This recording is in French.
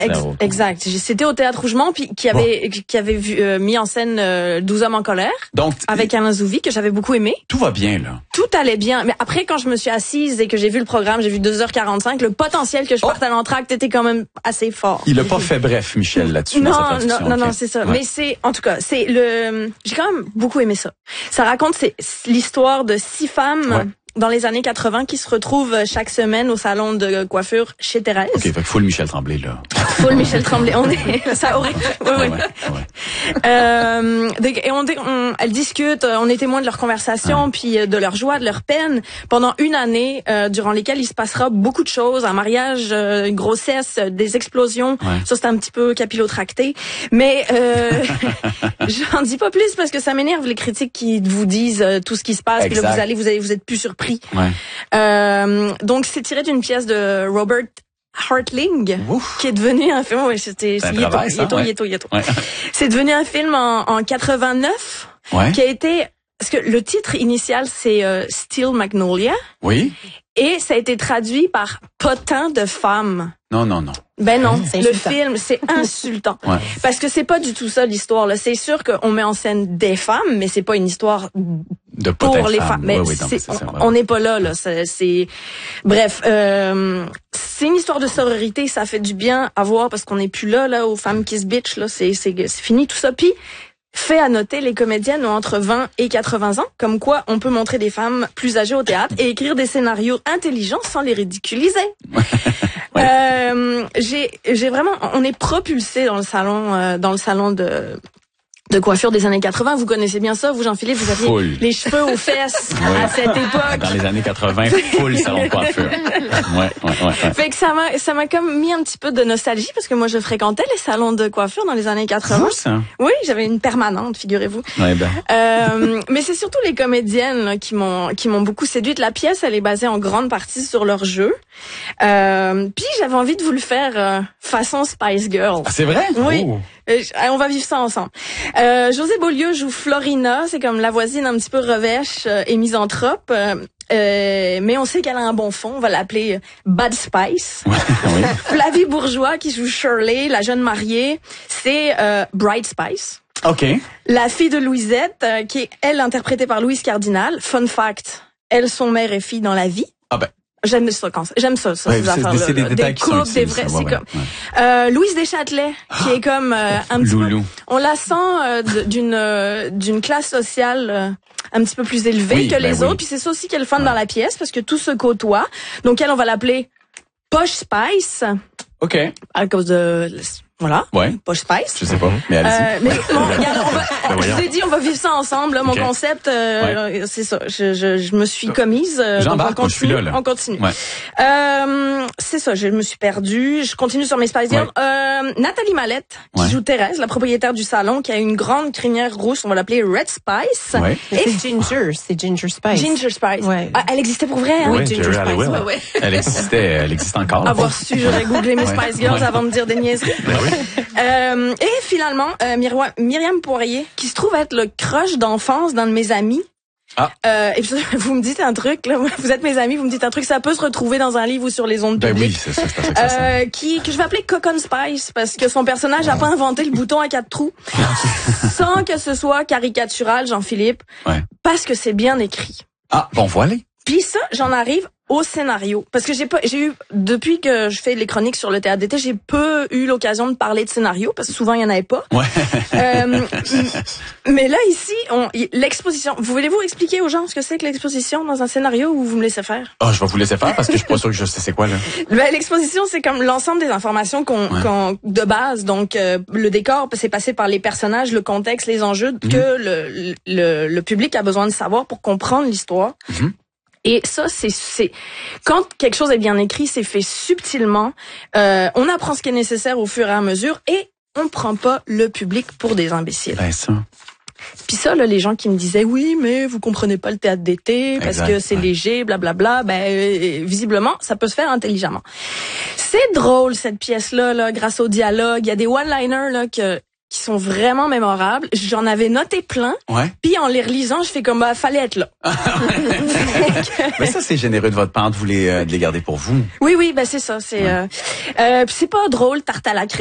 Exact. C'était au Théâtre Rougemont, puis qui avait mis en scène 12 hommes en colère. Donc, avec Alain Zouvi, que j'avais beaucoup aimé. Tout va bien, là. Tout allait bien. Mais après, quand je me suis assise et que j'ai vu le programme, j'ai vu 2h45, le potentiel que je parte à l'entracte était quand même assez fort. Il a pas fait bref, Michel, là-dessus. Non, c'est ça. Ouais. Mais en tout cas, j'ai quand même beaucoup aimé ça. Ça raconte, l'histoire de 6 femmes dans les années 80 qui se retrouvent chaque semaine au salon de coiffure chez Thérèse. OK, fait que full Michel Tremblay, là. Full Michel Tremblay. Ça aurait, elles discutent, on est témoins de leur conversation, puis de leur joie, de leur peine, pendant une année, durant lesquelles il se passera beaucoup de choses, un mariage, une grossesse, des explosions. Ça, c'est un petit peu capillotracté. Mais, j'en dis pas plus parce que ça m'énerve les critiques qui vous disent tout ce qui se passe, puis là, vous êtes plus surpris. Donc, c'est tiré d'une pièce de Robert Hartling, qui est devenu un film. C'est devenu un film en 89, qui a été, parce que le titre initial c'est Steel Magnolia. Oui. Et ça a été traduit par Potin de femmes. Non. Ben non, le film, c'est insultant. Parce que c'est pas du tout ça l'histoire, là. C'est sûr qu'on met en scène des femmes, mais c'est pas une histoire de pour les femmes. Mais on n'est pas là. Bref, c'est une histoire de sororité, ça fait du bien à voir parce qu'on n'est plus là, aux femmes qui se bitchent, là. C'est fini tout ça. Puis, fait à noter, les comédiennes ont entre 20 et 80 ans, comme quoi on peut montrer des femmes plus âgées au théâtre et écrire des scénarios intelligents sans les ridiculiser. J'ai vraiment, on est propulsé dans le salon de coiffure des années 80. Vous connaissez bien ça, vous, Jean-Philippe, vous aviez les cheveux aux fesses à cette époque. Dans les années 80, full salon de coiffure. Fait que ça m'a comme mis un petit peu de nostalgie parce que moi, je fréquentais les salons de coiffure dans les années 80. Ça? Oui, j'avais une permanente, figurez-vous. Mais c'est surtout les comédiennes là, qui m'ont beaucoup séduite. La pièce, elle est basée en grande partie sur leur jeu. Puis j'avais envie de vous le faire façon Spice Girls. Ah, c'est vrai? Oui. On va vivre ça ensemble. José Beaulieu joue Florina, c'est comme la voisine un petit peu revêche et misanthrope. Mais on sait qu'elle a un bon fond, on va l'appeler Bad Spice. Flavie Bourgeois qui joue Shirley, la jeune mariée, c'est Bright Spice. OK. La fille de Louisette, qui est, elle, interprétée par Louise Cardinal. Fun fact, elles sont mère et fille dans la vie. Ah ben. J'aime ça ces affaires-là. C'est des détails qui sont des vrais, c'est comme Louise Deschâtelet qui est comme un petit peu, on la sent d'une classe sociale un petit peu plus élevée que les autres, puis c'est ça aussi qui est le fun dans la pièce parce que tout se côtoie. Donc elle, on va l'appeler Posh Spice. OK. À cause de voilà. Posh Spice. Je sais pas, mais allez-y. Mais bon, regarde, je vous ai dit, on va vivre ça ensemble. Là, mon concept, c'est ça. Je me suis commise. J'embarque, donc je suis là. On continue. C'est ça, je me suis perdue. Je continue sur mes Spice Girls. Nathalie Mallette, qui joue Thérèse, la propriétaire du salon, qui a une grande crinière rousse, on va l'appeler Red Spice. Et c'est Ginger Spice. Ginger Spice. Ah, elle existait pour vrai, hein? Oui, Ginger Spice. Elle existait encore. Avoir su, j'aurais googlé mes Spice Girls avant de dire des niaiseries. Et finalement, Myriam Poirier, qui se trouve être le crush d'enfance d'un de mes amis. Et puis, vous me dites un truc, là, vous êtes mes amis, vous me dites un truc, ça peut se retrouver dans un livre ou sur les ondes publiques. Oui, c'est ça, c'est ça. Que je vais appeler Cocon Spice, parce que son personnage a pas inventé le bouton à 4 trous. Sans que ce soit caricatural, Jean-Philippe. Parce que c'est bien écrit. Ah, bon, voilà. Puis ça, j'en arrive au scénario. Parce que depuis que je fais les chroniques sur le théâtre d'été, j'ai peu eu l'occasion de parler de scénario, parce que souvent, il y en avait pas. Mais là, ici, l'exposition. Voulez-vous expliquer aux gens ce que c'est que l'exposition dans un scénario ou vous me laissez faire? Je vais vous laisser faire parce que je suis pas sûr que je sais c'est quoi, là. L'exposition, c'est comme l'ensemble des informations qu'on de base. Donc, le décor, c'est passé par les personnages, le contexte, les enjeux que le public a besoin de savoir pour comprendre l'histoire. Et ça, c'est quand quelque chose est bien écrit, c'est fait subtilement. On apprend ce qui est nécessaire au fur et à mesure et on prend pas le public pour des imbéciles. Ça. Puis ça, là, les gens qui me disaient oui, mais vous comprenez pas le théâtre d'été parce que c'est léger, blablabla. Visiblement, ça peut se faire intelligemment. C'est drôle cette pièce-là, grâce au dialogue. Il y a des one-liners là que qui sont vraiment mémorables. J'en avais noté plein. Ouais. Puis en les relisant, je fais comme fallait être là. Mais ça, c'est généreux de votre part de les garder pour vous. Oui, ben c'est ça. C'est c'est pas drôle, tarte à la crème.